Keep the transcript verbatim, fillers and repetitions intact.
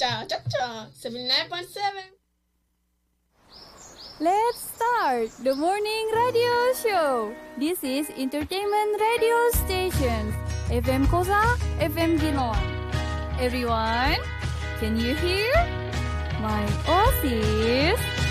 cha cha cha seventy-nine point seven. Let's start the morning radio show. This is entertainment radio station F M Kosa, F M Gilon. Everyone, can you hear? My Aussies